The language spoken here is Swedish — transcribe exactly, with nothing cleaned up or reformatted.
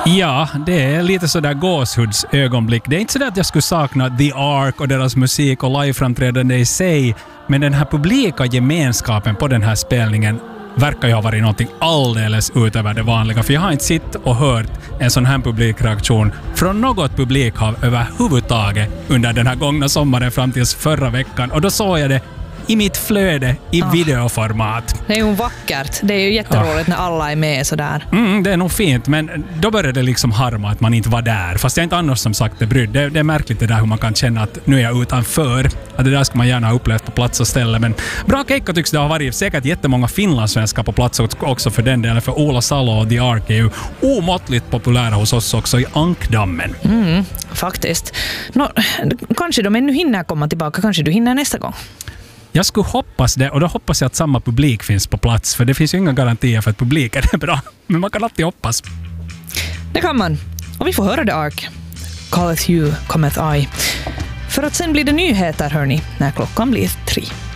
Ja, det är lite sådär gåshudsögonblick. Det är inte så att jag skulle sakna The Ark och deras musik och liveframträdande i sig, men den här publika gemenskapen på den här spelningen verkar ju ha varit någonting alldeles utöver det vanliga. För jag har inte sett och hört en sån här publikreaktion från något publikhav överhuvudtaget under den här gångna sommaren fram tills förra veckan. Och då såg jag det i mitt flöde i oh. videoformat. Det är ju vackert. Det är ju jätteroligt oh. när alla är med sådär. Mm, det är nog fint, men då började det liksom harma att man inte var där. Fast jag inte annars som sagt det brydd. Det, det är märkligt det där hur man kan känna att nu är jag utanför. Att det där ska man gärna ha upplevt på plats och ställe. Men bra keikka tycks det ha varit. Säkert jättemånga finlandssvenskar på plats också för den delen. För Ola Salo och The Ark är ju omåttligt populära hos oss också i Ankdammen. Mm, faktiskt. Nå, kanske de ännu hinner komma tillbaka. Kanske du hinner nästa gång. Jag skulle hoppas det, och då hoppas jag att samma publik finns på plats, för det finns ju inga garantier för att publiken är bra, men man kan alltid hoppas. Det kan man, och vi får höra The Ark. Calleth you, cometh I. För att sen blir det nyheter, hörni, när klockan blir tre.